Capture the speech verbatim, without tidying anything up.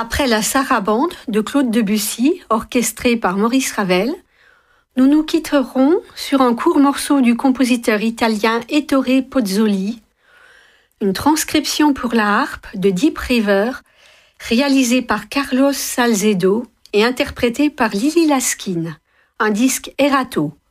Après la Sarabande de Claude Debussy, orchestrée par Maurice Ravel, nous nous quitterons sur un court morceau du compositeur italien Ettore Pozzoli, une transcription pour la harpe de Deep River, réalisée par Carlos Salcedo et interprétée par Lily Laskin, un disque Erato.